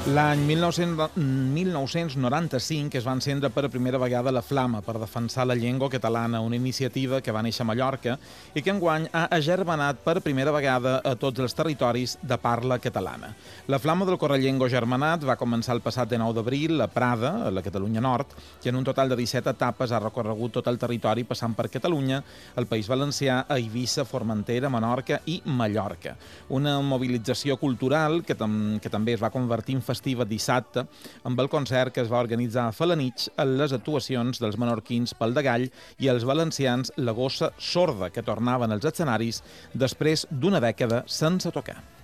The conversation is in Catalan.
L'any 1995 es va encendre per primera vegada la Flama per defensar la llengua catalana, una iniciativa que va néixer a Mallorca i que enguany ha agermanat per primera vegada a tots els territoris de parla catalana. La Flama del Correllengua Germanat va començar el passat 19 d'abril a Prada, a la Catalunya Nord, i en un total de 17 etapes ha recorregut tot el territori passant per Catalunya, el País Valencià, Eivissa, Formentera, Menorca i Mallorca. Una mobilització cultural que també es va convertir en festiva dissabte amb el concert que es va organitzar a Felanitx en les actuacions dels menorquins Pal de Gall i els valencians La Gossa Sorda, que tornaven als escenaris després d'una dècada sense tocar.